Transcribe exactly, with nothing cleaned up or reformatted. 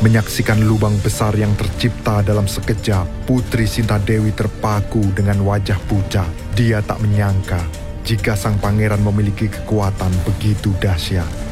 Menyaksikan lubang besar yang tercipta dalam sekejap, Putri Sintadewi terpaku dengan wajah pucat. Dia tak menyangka jika sang pangeran memiliki kekuatan begitu dahsyat.